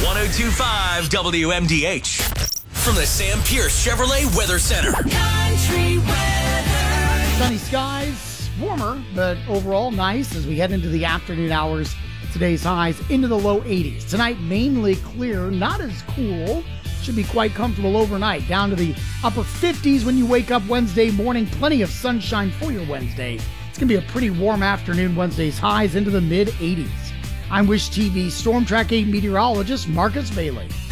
1025 WMDH. From the Sam Pierce Chevrolet Weather Center. Country weather. Sunny skies, warmer, but overall nice as we head into the afternoon hours. Today's highs into the low 80s. Tonight, mainly clear, not as cool. Should be quite comfortable overnight, down to the upper 50s when you wake up Wednesday morning. Plenty of sunshine for your Wednesday. It's going to be a pretty warm afternoon. Wednesday's highs into the mid-80s. I'm Wish TV Storm Track 8 meteorologist Marcus Bailey.